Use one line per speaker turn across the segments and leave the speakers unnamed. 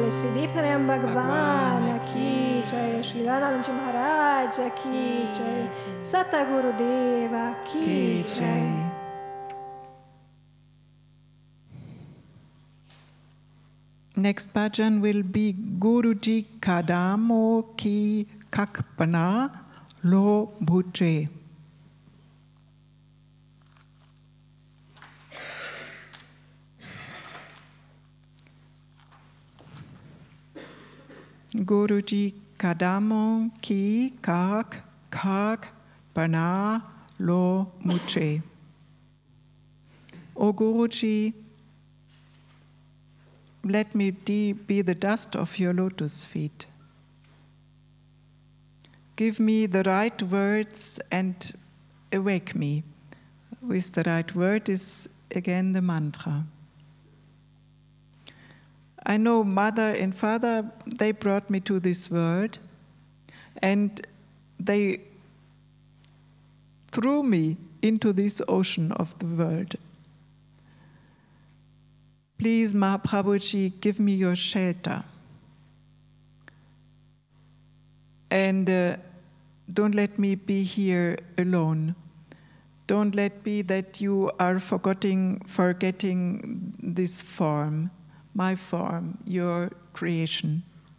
बोले श्री दीपनारायण भगवान की जय, श्री रामानंद जी महाराज की जय, सतगुरु देवा की जय।
Next bhajan will be Guruji Kadamo Ki Kakpana Lo Bhuje. Guruji Kadamo Ki Kak Pana Lo Muche. O Guruji, let me be the dust of your lotus feet. Give me the right words and awake me. With the right word is again the mantra. I know mother and father, they brought me to this world and they threw me into this ocean of the world. Please, Mahaprabhuji, give me your shelter. And don't let me be here alone. Don't let be that you are forgetting this form, my form, your creation.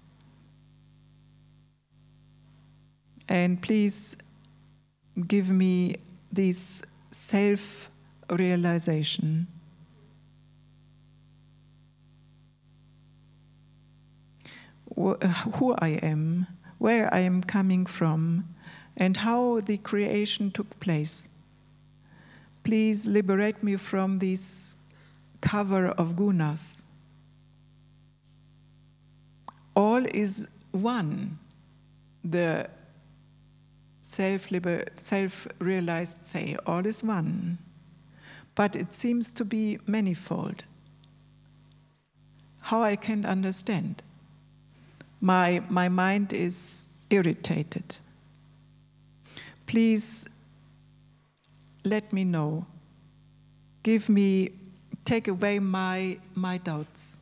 And please give me this self-realization. Who I am, where I am coming from, and how the creation took place. Please liberate me from this cover of gunas. All is one, the self-realized say, all is one. But it seems to be manifold. How I can understand? My mind is irritated. Please let me know. Take away my doubts.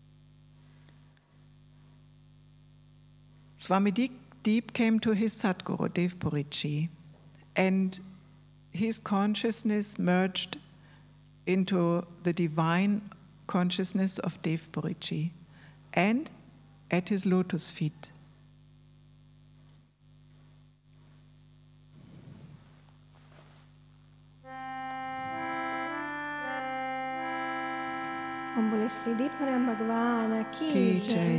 Swami Deep came to his Sadguru, Devpuriji, and his consciousness merged into the divine consciousness of Devpuriji and at his lotus feet.
Om Bole Shri Deepnaram Bhagwan ki jai.